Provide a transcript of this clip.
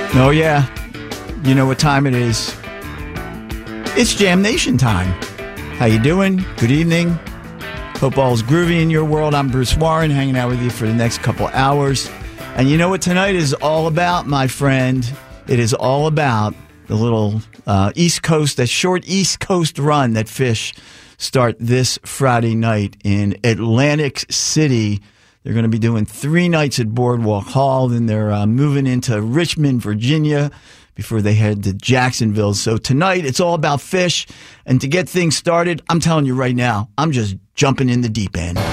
Oh, yeah. You know what time it is. It's Jam Nation time. How you doing? Good evening. Hope all's groovy in your world. I'm Bruce Warren, hanging out with you for the next couple hours. And you know what tonight is all about, my friend? It is all about the little East Coast, that short East Coast run that Phish start this Friday night in Atlantic City. They're going to be doing 3 nights at Boardwalk Hall. Then they're moving into Richmond, Virginia, before they head to Jacksonville. So tonight, it's all about Phish. And to get things started, I'm telling you right now, I'm just jumping in the deep end.